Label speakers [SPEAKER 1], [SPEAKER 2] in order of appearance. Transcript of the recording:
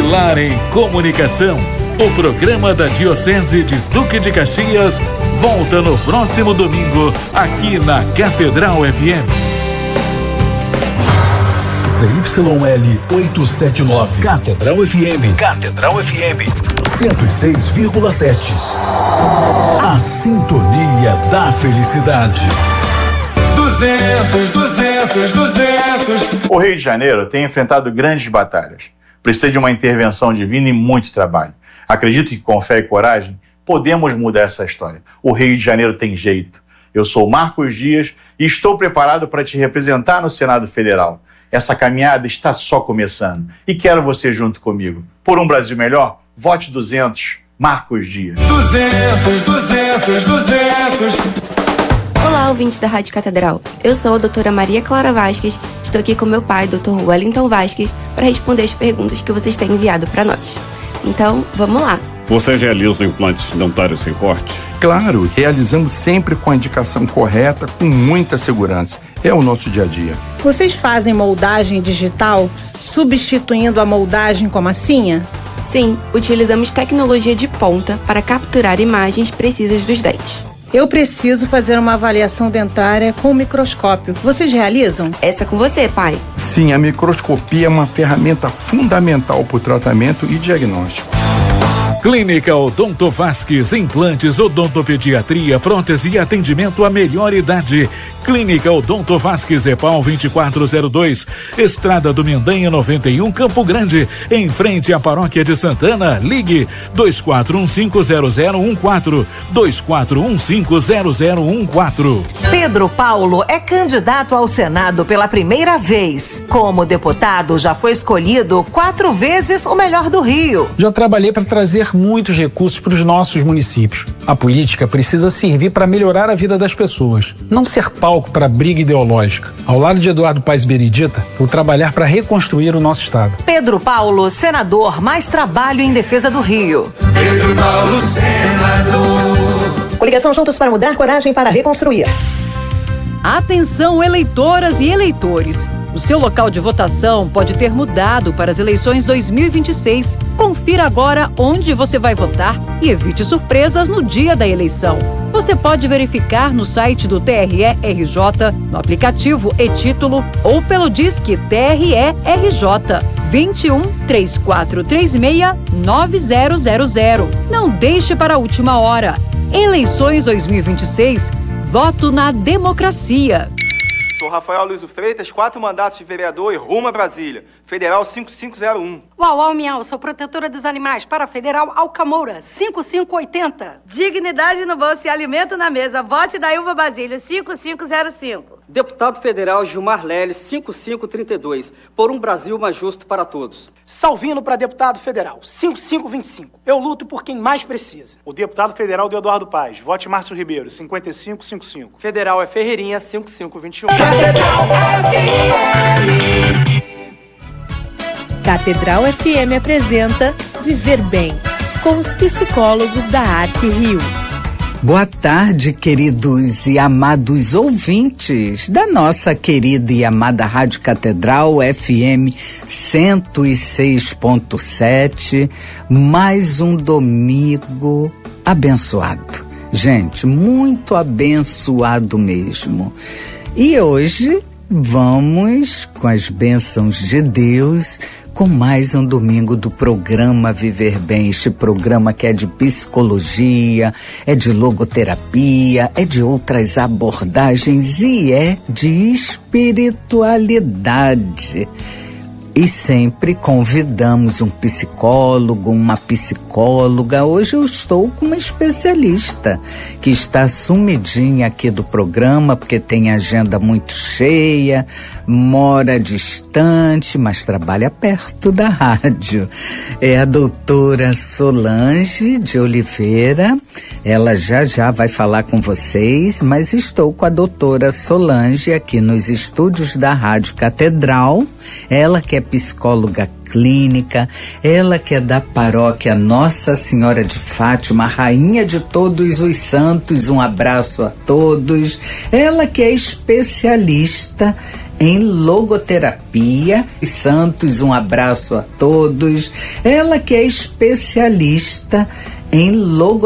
[SPEAKER 1] Falar em Comunicação. O programa da Diocese de Duque de Caxias volta no próximo domingo, aqui na Catedral FM.
[SPEAKER 2] ZYL 879. Catedral FM. Catedral FM 106,7. A sintonia da felicidade.
[SPEAKER 3] 200. O Rio de Janeiro tem enfrentado grandes batalhas. Precisa de uma intervenção divina e muito trabalho. Acredito que com fé e coragem podemos mudar essa história. O Rio de Janeiro tem jeito. Eu sou Marcos Dias e estou preparado para te representar no Senado Federal. Essa caminhada está só começando e quero você junto comigo. Por um Brasil melhor, vote 200, Marcos Dias.
[SPEAKER 4] 200. Olá, ouvintes da Rádio Catedral. Eu sou a doutora Maria Clara Vasques. Estou aqui com meu pai, Dr. Wellington Vasques, para responder as perguntas que vocês têm enviado para nós. Então, vamos lá.
[SPEAKER 5] Você realiza implantes dentários sem corte?
[SPEAKER 6] Claro, realizamos sempre com a indicação correta, com muita segurança. É o nosso dia a dia.
[SPEAKER 7] Vocês fazem moldagem digital, substituindo a moldagem com massinha?
[SPEAKER 4] Sim, utilizamos tecnologia de ponta para capturar imagens precisas dos dentes.
[SPEAKER 7] Eu preciso fazer uma avaliação dentária com microscópio. Vocês realizam?
[SPEAKER 4] Essa é com você, pai.
[SPEAKER 6] Sim, a microscopia é uma ferramenta fundamental para o tratamento e diagnóstico.
[SPEAKER 1] Clínica Odonto Vasques, implantes, odontopediatria, prótese e atendimento à melhor idade. Clínica Odonto Vasques, EPAL 2402, Estrada do Mendanha 91, Campo Grande, em frente à Paróquia de Santana. Ligue 24150014, 24150014.
[SPEAKER 8] Pedro Paulo é candidato ao Senado pela primeira vez. Como deputado, já foi escolhido 4 vezes o melhor do Rio.
[SPEAKER 9] Já trabalhei para trazer muitos recursos para os nossos municípios. A política precisa servir para melhorar a vida das pessoas, não ser palco para briga ideológica. Ao lado de Eduardo Paes Benedita, vou trabalhar para reconstruir o nosso estado.
[SPEAKER 8] Pedro Paulo, senador, mais trabalho em defesa do Rio.
[SPEAKER 10] Pedro Paulo, senador.
[SPEAKER 11] Coligação Juntos para Mudar, coragem para reconstruir.
[SPEAKER 12] Atenção, eleitoras e eleitores. O seu local de votação pode ter mudado para as eleições 2026. Confira agora onde você vai votar e evite surpresas no dia da eleição. Você pode verificar no site do TRE-RJ, no aplicativo e-Título ou pelo Disque TRE-RJ 21 3436 9000. Não deixe para a última hora. Eleições 2026. Voto na democracia.
[SPEAKER 13] Sou Rafael Luiz Freitas, 4 mandatos de vereador e rumo a Brasília. Federal 5501.
[SPEAKER 14] Uau, Miau, sou protetora dos animais para Federal Alcamoura 5580.
[SPEAKER 15] Dignidade no bolso e alimento na mesa. Vote da Ilva Basílio 5505.
[SPEAKER 16] Deputado Federal Gilmar Leles 5532. Por um Brasil mais justo para todos.
[SPEAKER 17] Salvino para deputado federal 5525. Eu luto por quem mais precisa.
[SPEAKER 18] O deputado federal de Eduardo Paes. Vote Márcio Ribeiro 5555.
[SPEAKER 13] Federal é Ferreirinha 5521.
[SPEAKER 19] Catedral FM apresenta Viver Bem, com os psicólogos da Arque Rio.
[SPEAKER 20] Boa tarde, queridos e amados ouvintes da nossa querida e amada Rádio Catedral FM 106.7. Mais um domingo abençoado. Gente, muito abençoado mesmo. E hoje vamos, com as bênçãos de Deus, com mais um domingo do programa Viver Bem, este programa que é de psicologia, é de logoterapia, é de outras abordagens e é de espiritualidade. E sempre convidamos um psicólogo, uma psicóloga. Hoje eu estou com uma especialista que está sumidinha aqui do programa, porque tem agenda muito cheia, mora distante, mas trabalha perto da rádio. É a doutora Solange de Oliveira. Ela já vai falar com vocês, mas estou com a doutora Solange aqui nos estúdios da Rádio Catedral. Ela que é psicóloga clínica, ela que é da paróquia Nossa Senhora de Fátima, rainha de todos os santos, um abraço a todos. Ela que é especialista em logoterapia. Santos, um abraço a todos. Ela que é especialista em logoterapia.